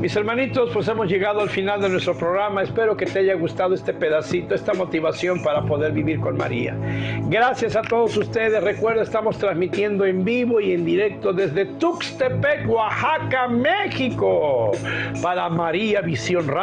Mis hermanitos, pues hemos llegado al final de nuestro programa. Espero que te haya gustado este pedacito, esta motivación para poder vivir con María. Gracias a todos ustedes. Recuerda, estamos transmitiendo en vivo y en directo desde Tuxtepec, Oaxaca, México, para María Visión Radio.